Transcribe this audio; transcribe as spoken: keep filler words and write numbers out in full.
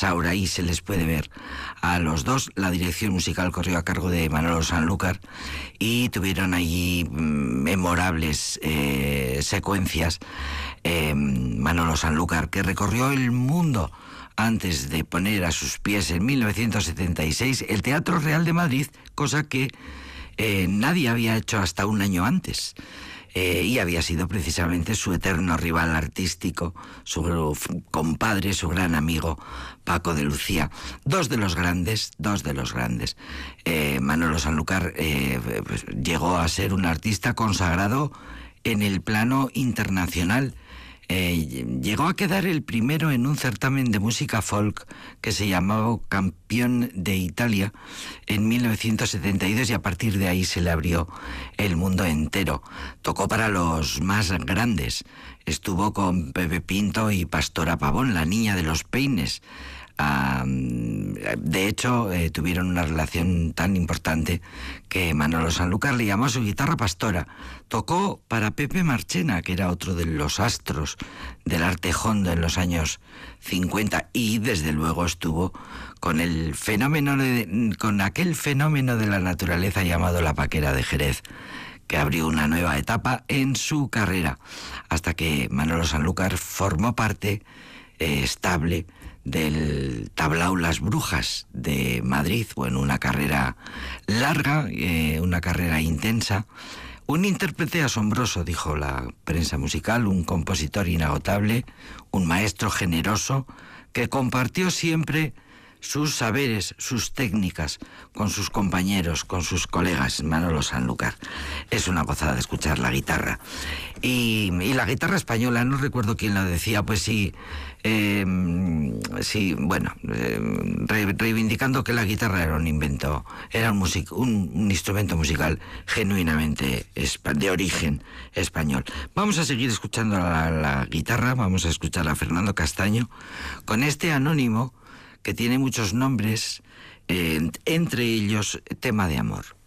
Saura, y se les puede ver a los dos. La dirección musical corrió a cargo de Manolo Sanlúcar y tuvieron allí memorables eh, secuencias. Eh, Manolo Sanlúcar, que recorrió el mundo antes de poner a sus pies en mil novecientos setenta y seis el Teatro Real de Madrid, cosa que eh, nadie había hecho hasta un año antes. Eh, y había sido precisamente su eterno rival artístico, su compadre, su gran amigo, Paco de Lucía. Dos de los grandes, dos de los grandes. Eh, Manolo Sanlúcar eh, pues, llegó a ser un artista consagrado en el plano internacional. Eh, llegó a quedar el primero en un certamen de música folk que se llamaba Campión de Italia en mil novecientos setenta y dos, y a partir de ahí se le abrió el mundo entero. Tocó para los más grandes, estuvo con Pepe Pinto y Pastora Pavón, la niña de los peines. Uh, de hecho, eh, tuvieron una relación tan importante que Manolo Sanlúcar le llamó a su guitarra Pastora. Tocó para Pepe Marchena, que era otro de los astros del arte hondo en los años cincuenta, y desde luego estuvo con el fenómeno de, con aquel fenómeno de la naturaleza llamado la Paquera de Jerez, que abrió una nueva etapa en su carrera, hasta que Manolo Sanlúcar formó parte eh, estable del tablao Las Brujas de Madrid. Bueno, una carrera larga, eh, una carrera intensa, un intérprete asombroso, dijo la prensa musical, un compositor inagotable, un maestro generoso que compartió siempre sus saberes, sus técnicas con sus compañeros, con sus colegas. Manolo Sanlúcar. Es una gozada de escuchar la guitarra. Y, y la guitarra española, no recuerdo quién lo decía, pues sí, eh, sí, bueno, eh, re, reivindicando que la guitarra era un invento, era un, music, un, un instrumento musical genuinamente de origen español. Vamos a seguir escuchando la, la guitarra, vamos a escuchar a Fernando Castaño con este anónimo que tiene muchos nombres, eh, entre ellos Tema de Amor.